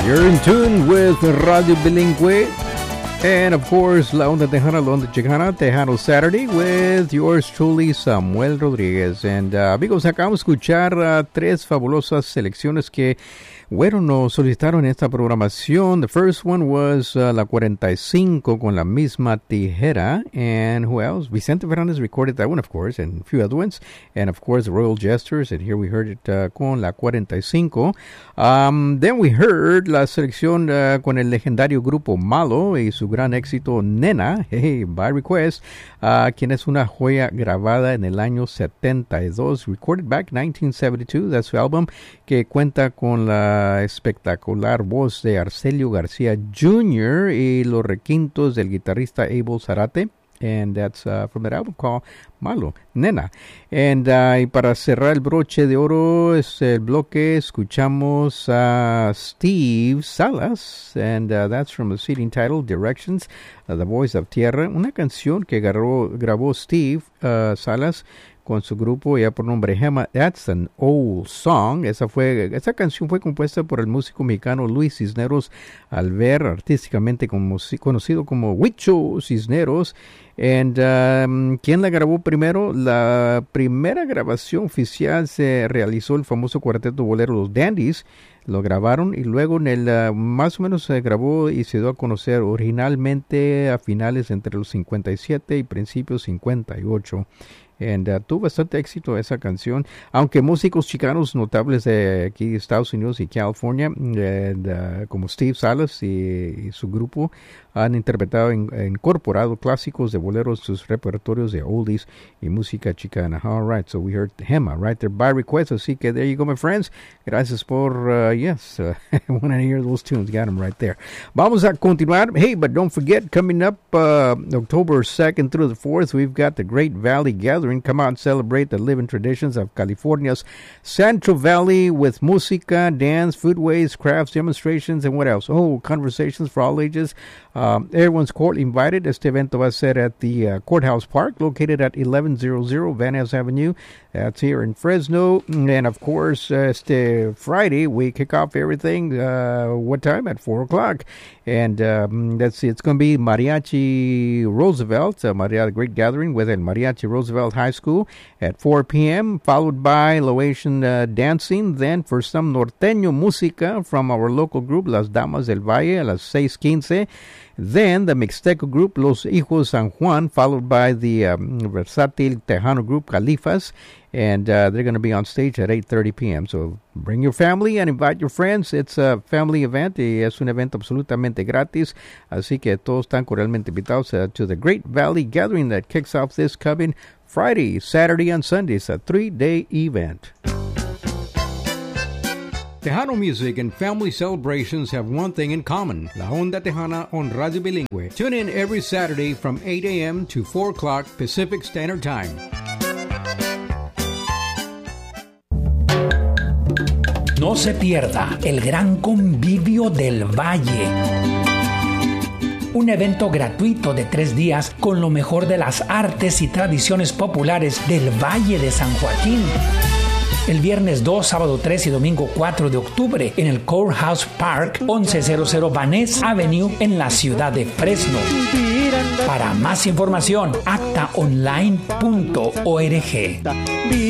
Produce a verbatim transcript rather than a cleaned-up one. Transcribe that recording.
You're in tune with Radio Bilingüe. And of course, La Onda Tejana, La Onda Chicana, Tejano Saturday with yours truly, Samuel Rodríguez. And uh, amigos, acabamos de escuchar uh, tres fabulosas selecciones que, bueno, nos solicitaron esta programación. The first one was uh, La cuarenta y cinco con La Misma Tijera. And who else? Vicente Fernández recorded that one, of course, and a few other ones. And of course, the Royal Jesters. And here we heard it uh, con La cuarenta y cinco. Um, then we heard la selección uh, con el legendario grupo Malo y su gran éxito Nena, hey, by request, uh, quien es una joya grabada en el año setenta y dos, recorded back nineteen seventy-two. That's su álbum que cuenta con la espectacular voz de Arcelio García junior y los requintos del guitarrista Abel Zarate. And that's uh, from that album called Malo, Nena. And uh, y para cerrar el broche de oro, es el bloque, escuchamos a uh, Steve Salas. And uh, that's from the C D title, Directions, uh, The Voice of Tierra. Una canción que grabó, grabó Steve uh, Salas con su grupo ya por nombre Gema. That's an old song. Esa fue, esa canción fue compuesta por el músico mexicano Luis Cisneros Alver, artísticamente como, conocido como Huicho Cisneros. And, um, ¿quién la grabó primero? La primera grabación oficial se realizó el famoso cuarteto bolero Los Dandies. Lo grabaron y luego en el uh, más o menos se grabó y se dio a conocer originalmente a finales entre los cincuenta y siete y principios cincuenta y ocho. And, uh, tuvo bastante éxito esa canción, aunque músicos chicanos notables de aquí de Estados Unidos y California, and, uh, como Steve Salas y, y su grupo, han interpretado, in, incorporado clásicos de boleros en sus repertorios de oldies y música chicana. All right, so we heard Gema right there by request. Así que there you go, my friends. Gracias por, uh, yes, uh, when I hear those tunes, got them right there. Vamos a continuar. Hey, but don't forget, coming up uh, October second through the fourth, we've got the Great Valley Gathering. Come out and celebrate the living traditions of California's Central Valley with música, dance, foodways, crafts, demonstrations, and what else? Oh, conversations for all ages. Um, everyone's court invited. Este evento va a ser at the uh, Courthouse Park, located at eleven hundred Van Ness Avenue. That's here in Fresno. And, of course, uh, este Friday, we kick off everything. Uh, what time? At four o'clock. And um, that's it's going to be Mariachi Roosevelt, uh, Maria, the Great Gathering with el Mariachi Roosevelt High School at four p.m., followed by Laotian uh, dancing. Then for some norteño música from our local group, Las Damas del Valle, a las seis quince. Then the Mixteco group, Los Hijos San Juan, followed by the um, versátil Tejano group, Califas. And uh, they're going to be on stage at eight thirty p.m. So bring your family and invite your friends. It's a family event y es un evento absolutamente gratis. Así que todos están cordialmente invitados uh, to the Great Valley Gathering that kicks off this coming Friday, Saturday, and Sunday. It's a three-day event. Tejano music and family celebrations have one thing in common. La Onda Tejana on Radio Bilingüe. Tune in every Saturday from eight a.m. to four o'clock Pacific Standard Time. No se pierda el Gran Convivio del Valle. Un evento gratuito de tres días con lo mejor de las artes y tradiciones populares del Valle de San Joaquín. El viernes dos, sábado tres y domingo cuatro de octubre en el Courthouse Park, once Van Ness Avenue en la ciudad de Fresno. Para más información, acta online punto org.